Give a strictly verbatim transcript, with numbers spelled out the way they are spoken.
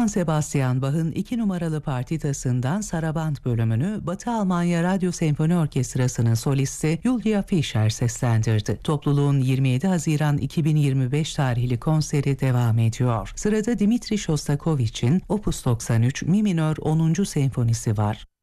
Johann Sebastian Bach'ın iki numaralı partitasından Saraband bölümünü Batı Almanya Radyo Senfoni Orkestrası'nın solisti Julia Fischer seslendirdi. Topluluğun yirmi yedi Haziran iki bin yirmi beş tarihli konseri devam ediyor. Sırada Dimitri Shostakovich'in Opus doksan üç Mi minör onuncu senfonisi var.